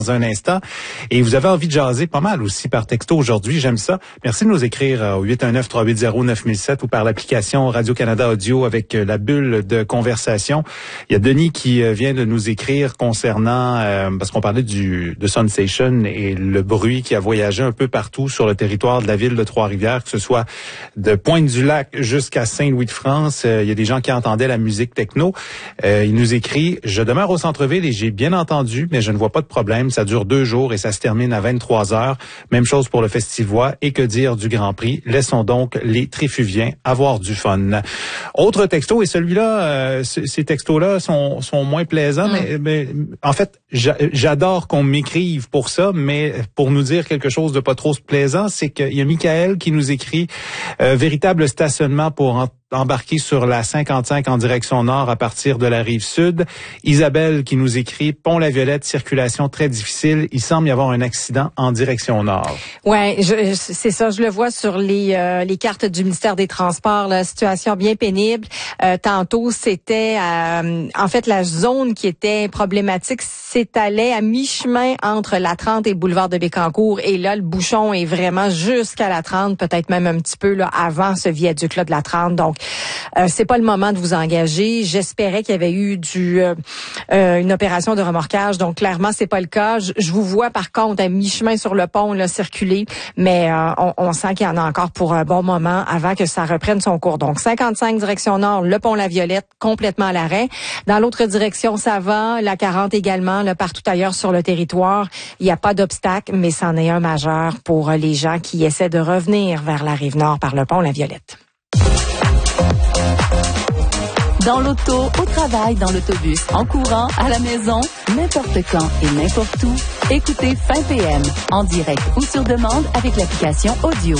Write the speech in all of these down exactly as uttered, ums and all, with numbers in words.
dans un instant. Et vous avez envie de jaser pas mal aussi par texto aujourd'hui. J'aime ça. Merci de nous écrire au huit un neuf, trois huit zéro, neuf mille sept ou par l'application Radio-Canada Audio avec la bulle de conversation. Il y a Denis qui vient de nous écrire concernant, euh, parce qu'on parlait du de Sunstation et le bruit qui a voyagé un peu partout sur le territoire de la ville de Trois-Rivières, que ce soit de Pointe-du-Lac jusqu'à Saint-Louis-de-France. Euh, il y a des gens qui entendaient la musique techno. Euh, il nous écrit « Je demeure au centre-ville et j'ai bien entendu, mais je ne vois pas de problème. Ça dure deux jours et ça se termine à vingt-trois heures. Même chose pour le Festivois. Et que dire du Grand Prix? Laissons donc les Tréfuviens avoir du fun. » Autre texto, et celui-là, euh, ces textos-là sont, sont moins plaisants, mm. mais, mais en fait, j'adore qu'on m'écrive pour ça, mais pour nous dire quelque chose de pas trop plaisant, c'est qu'il y a Michael qui nous écrit euh, « Véritable stationnement pour en embarqué sur la cinquante-cinq en direction nord à partir de la rive sud. » Isabelle qui nous écrit « Pont-la-Violette, circulation très difficile. Il semble y avoir un accident en direction nord. » Ouais, je, c'est ça. Je le vois sur les euh, les cartes du ministère des Transports. La situation bien pénible. Euh, tantôt, c'était euh, en fait la zone qui était problématique s'étalait à mi-chemin entre la trente et le boulevard de Bécancour. Et là, le bouchon est vraiment jusqu'à la trente, peut-être même un petit peu là avant ce viaduc-là de la trente. Donc Euh, c'est pas le moment de vous engager. J'espérais qu'il y avait eu du euh, euh, une opération de remorquage, donc clairement c'est pas le cas. Je, je vous vois par contre à mi-chemin sur le pont là circuler, mais euh, on, on sent qu'il y en a encore pour un bon moment avant que ça reprenne son cours. Donc cinquante-cinq direction nord, le pont La Violette complètement à l'arrêt. Dans l'autre direction, ça va, la quarante également, là partout ailleurs sur le territoire, il n'y a pas d'obstacle, mais c'en est un majeur pour les gens qui essaient de revenir vers la rive nord par le pont La Violette. Dans l'auto, au travail, dans l'autobus, en courant, à la maison, n'importe quand et n'importe où, écoutez Fin P M, en direct ou sur demande avec l'application Audio.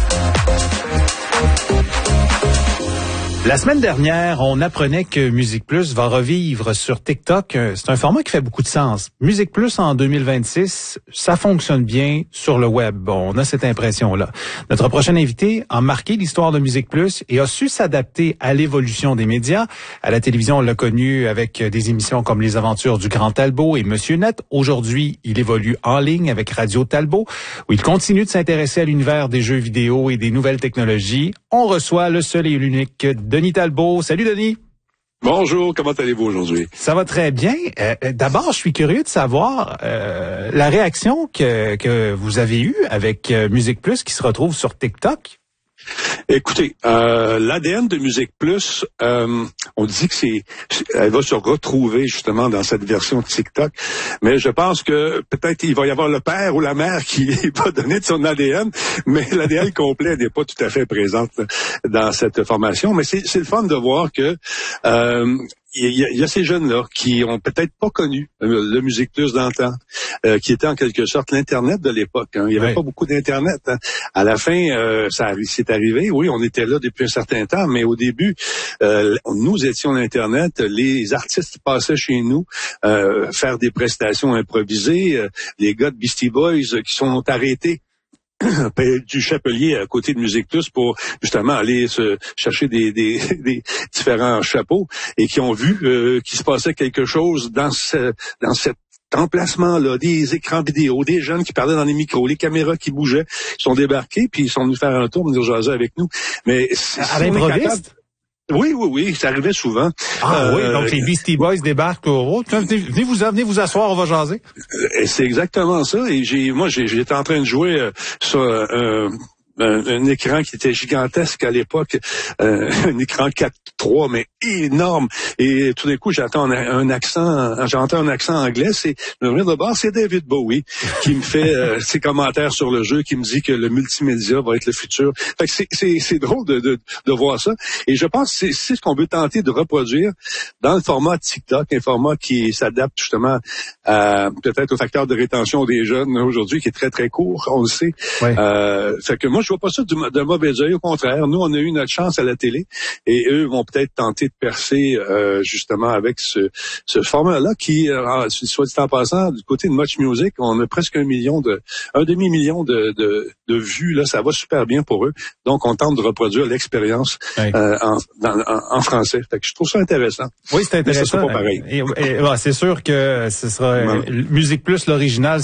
La semaine dernière, on apprenait que Musique Plus va revivre sur TikTok. C'est un format qui fait beaucoup de sens. Musique Plus en deux mille vingt-six, ça fonctionne bien sur le web. On a cette impression-là. Notre prochain invité a marqué l'histoire de Musique Plus et a su s'adapter à l'évolution des médias. À la télévision, on l'a connu avec des émissions comme Les Aventures du Grand Talbot et Monsieur Net. Aujourd'hui, il évolue en ligne avec Radio Talbot, où il continue de s'intéresser à l'univers des jeux vidéo et des nouvelles technologies. On reçoit le seul et l'unique Denis Talbot. Salut Denis. Bonjour, comment allez-vous aujourd'hui? Ça va très bien. Euh, d'abord, je suis curieux de savoir euh, la réaction que, que vous avez eue avec euh, Musique Plus qui se retrouve sur TikTok. Écoutez, euh, l'A D N de Musique Plus, euh, on dit que c'est, elle va se retrouver justement dans cette version de TikTok, mais je pense que peut-être il va y avoir le père ou la mère qui va donner de son A D N, mais l'A D N complet n'est pas tout à fait présente dans cette formation. Mais c'est, c'est le fun de voir que euh, il y, a, il y a ces jeunes-là qui ont peut-être pas connu le Musique Plus d'antan, euh, qui était en quelque sorte l'Internet de l'époque. Hein. Il n'y avait oui. pas beaucoup d'Internet. Hein. À la fin, euh, ça c'est arrivé. Oui, on était là depuis un certain temps, mais au début, euh, nous étions l'Internet. Les artistes passaient chez nous euh, faire des prestations improvisées. Euh, les gars de Beastie Boys euh, qui sont arrêtés du Chapelier à côté de Musique Plus pour justement aller se chercher des, des, des différents chapeaux et qui ont vu euh, qu'il se passait quelque chose dans ce, dans cet emplacement-là, des écrans vidéo, des jeunes qui parlaient dans les micros, les caméras qui bougeaient, ils sont débarqués puis ils sont venus faire un tour, venir jaser avec nous. Mais à l'improviste? Oui, oui, oui, ça arrivait souvent. Ah euh, oui, donc les Beastie Boys débarquent au haut. Venez, venez vous venez vous asseoir, on va jaser. Et c'est exactement ça. Et j'ai, moi, j'ai, j'étais en train de jouer euh, sur euh, un, un écran qui était gigantesque à l'époque, euh, un écran quatre trois, mais énorme. Et tout d'un coup, j'entends un, un accent, j'entends un accent anglais. C'est le de bord, c'est David Bowie qui me fait euh, ses commentaires sur le jeu, qui me dit que le multimédia va être le futur. Fait que c'est, c'est, c'est drôle de, de, de voir ça. Et je pense que c'est, c'est ce qu'on veut tenter de reproduire dans le format TikTok, un format qui s'adapte justement à, peut-être au facteur de rétention des jeunes aujourd'hui, qui est très très court, on le sait. Oui. Euh, fait que moi, je vois pas ça d'un mauvais œil. Au contraire, nous, on a eu notre chance à la télé, et eux vont peut-être tenter de percer euh, justement avec ce, ce format-là qui, euh, soit dit en passant, du côté de Much Music, on a presque un million de, un demi-million de, de, de vues. Là, ça va super bien pour eux. Donc, on tente de reproduire l'expérience oui. euh, en, dans, en, en français. Fait que je trouve ça intéressant. Oui, c'est intéressant. Mais ça sera pas pareil. Et, et, et, c'est sûr que ce sera ouais. Musique Plus l'original.